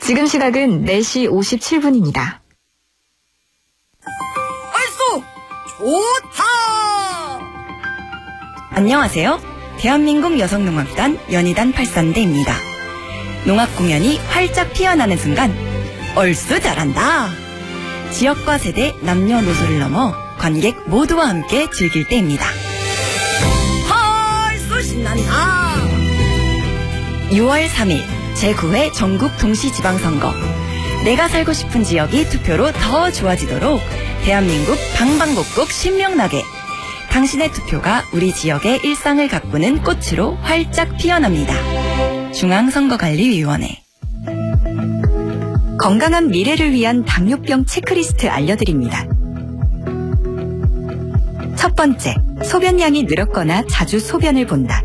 지금 시각은 4시 57분입니다. 얼쑤! 좋다! 안녕하세요. 대한민국 여성농악단 연희단 83대입니다. 농악 공연이 활짝 피어나는 순간 얼쑤 잘한다! 지역과 세대, 남녀노소를 넘어 관객 모두와 함께 즐길 때입니다. 얼쑤 신난다! 6월 3일 제9회 전국 동시지방선거. 내가 살고 싶은 지역이 투표로 더 좋아지도록 대한민국 방방곡곡 신명나게 당신의 투표가 우리 지역의 일상을 가꾸는 꽃으로 활짝 피어납니다. 중앙선거관리위원회. 건강한 미래를 위한 당뇨병 체크리스트 알려드립니다. 첫 번째, 소변량이 늘었거나 자주 소변을 본다.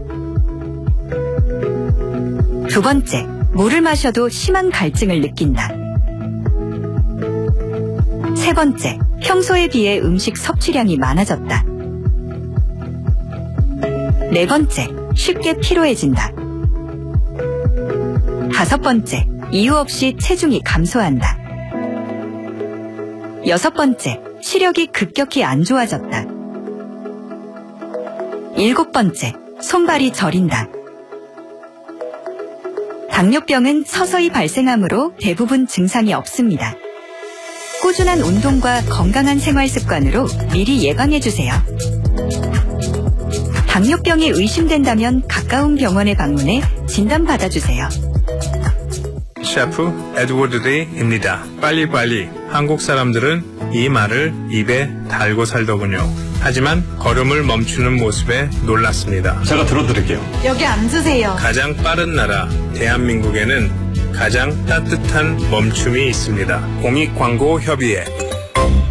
두 번째, 물을 마셔도 심한 갈증을 느낀다. 세 번째, 평소에 비해 음식 섭취량이 많아졌다. 네 번째, 쉽게 피로해진다. 다섯 번째, 이유 없이 체중이 감소한다. 여섯 번째, 시력이 급격히 안 좋아졌다. 일곱 번째, 손발이 저린다. 당뇨병은 서서히 발생하므로 대부분 증상이 없습니다. 꾸준한 운동과 건강한 생활 습관으로 미리 예방해주세요. 당뇨병이 의심된다면 가까운 병원에 방문해 진단받아주세요. 셰프 에드워드 데이입니다. 빨리빨리. 한국 사람들은 이 말을 입에 달고 살더군요. 하지만 걸음을 멈추는 모습에 놀랐습니다. 제가 들어드릴게요. 여기 앉으세요. 가장 빠른 나라 대한민국에는 가장 따뜻한 멈춤이 있습니다. 공익광고협의회